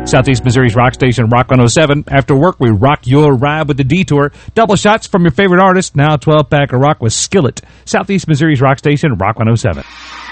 Southeast Missouri's rock station, Rock 107. After work, we rock your ride with the Detour. Double shots from your favorite artist. Now 12-pack of rock with Skillet. Southeast Missouri's rock station, Rock 107.